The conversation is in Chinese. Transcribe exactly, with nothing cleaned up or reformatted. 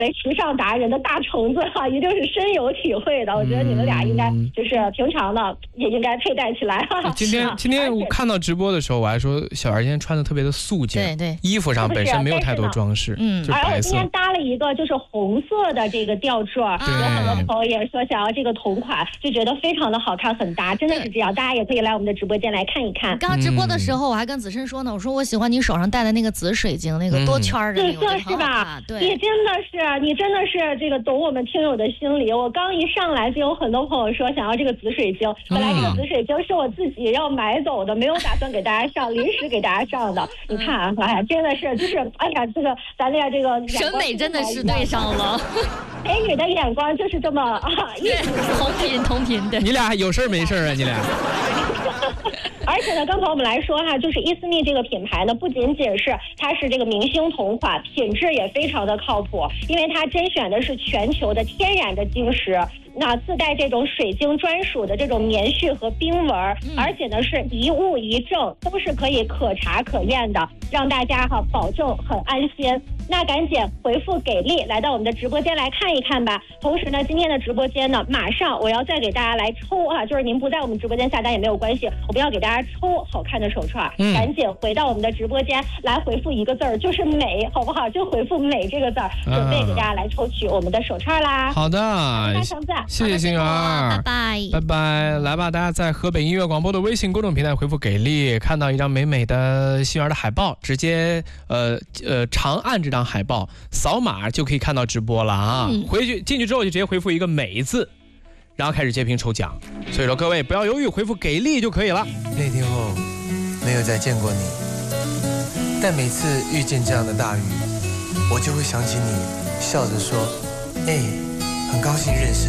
为时尚达人的大橙子哈、啊，一定是深有体会的。我觉得你们俩应该就是平常的也应该佩戴起来。哈哈今天今天我看到直播的时候，我还说小孩今天穿的特别的素净， 对对， 衣服上本身没有太多装饰， 嗯， 就是白色。 而我今天搭了一个就是红色的这个吊坠，有很多朋友也说想要这个同款，就觉得非常的好看，很搭，真的是这样。大家也可以来我们的直播间来看一看。 刚刚直播的时候，我还跟子琛说呢，我说我喜欢你手上戴的那个紫水晶，那个多圈的那个， 紫色是吧？ 对， 你真的是，你真的是这个懂我们听友的心理。我刚一上来就有很多朋友说想要这个紫水晶，本来这个紫水晶是我自己要买走的，没有打算给大家上，临时给大家上的。你看啊，哎呀，真的是，就是哎呀，这个咱俩这个审美真的是对上了， 美女的眼光就是这么啊， 同频同频的。 你俩有事没事啊？你俩？ 而且呢，跟朋友们来说哈，就是伊思密这个品牌呢，不仅仅是它是这个明星同款，品质也非常的靠谱，因为它甄选的是全球的天然的晶石。那自带这种水晶专属的这种棉絮和冰纹，而且呢是一物一证，都是可以可查可验的，让大家哈保证很安心。那赶紧回复给力，来到我们的直播间来看一看吧。同时呢，今天的直播间呢，马上我要再给大家来抽啊，就是您不在我们直播间下单也没有关系，我们要给大家抽好看的手串，嗯、赶紧回到我们的直播间来回复一个字儿，就是美，好不好？就回复美这个字儿，准备给大家来抽取我们的手串啦。 好的，谢谢星儿， 拜拜拜拜，来吧，大家在河北音乐广播的微信公众平台回复给力，看到一张美美的星儿的海报，直接呃呃长按这张海报，扫码就可以看到直播了啊！嗯、回去进去之后就直接回复一个美字，然后开始截屏抽奖。所以说各位不要犹豫，回复给力就可以了。 那天后没有再见过你，但每次遇见这样的大雨，我就会想起你，笑着说：“哎，很高兴认识你。”